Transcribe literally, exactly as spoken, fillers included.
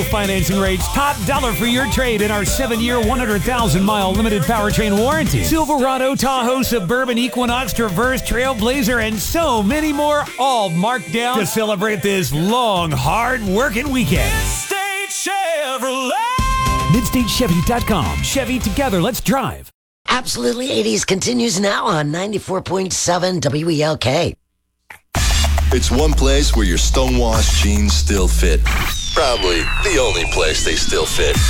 Financing rates, top dollar for your trade in our seven-year, one hundred thousand mile limited powertrain warranty. Silverado, Tahoe, Suburban, Equinox, Traverse, Trailblazer, and so many more, all marked down to celebrate this long, hard-working weekend. Midstate Chevrolet. Midstate Chevy dot com. Chevy, together, let's drive. Absolutely eighties continues now on ninety-four point seven W E L K. It's one place where your stonewashed jeans still fit. Probably the only place they still fit.